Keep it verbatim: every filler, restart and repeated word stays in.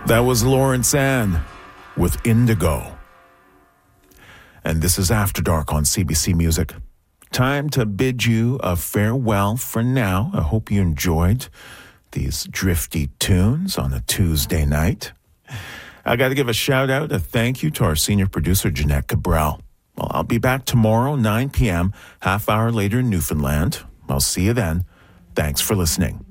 That was Lawrence Ann with Indigo. And this is After Dark on C B C Music. Time to bid you a farewell for now. I hope you enjoyed these drifty tunes on a Tuesday night. I got to give a shout out, a thank you to our senior producer, Jeanette Cabral. Well, I'll be back tomorrow, nine p.m., half hour later in Newfoundland. I'll see you then. Thanks for listening.